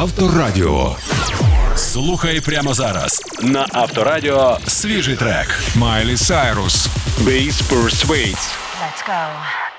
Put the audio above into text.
Авторадіо. Слухай прямо зараз на Авторадіо свіжий трек. Майлі Сайрус. Bass Persuades. Let's go.